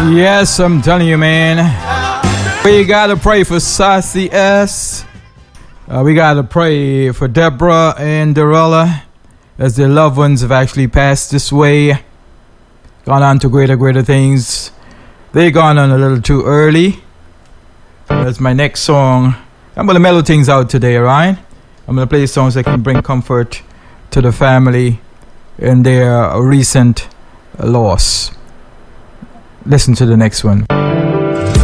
Yes, I'm telling you, man. We gotta pray for Sassy S. We gotta pray for Deborah and Dorella, as their loved ones have actually passed this way, gone on to greater things. They gone on a little too early. That's my next song. I'm gonna mellow things out today, alright? I'm gonna play songs that can bring comfort to the family in their recent loss. Listen to the next one.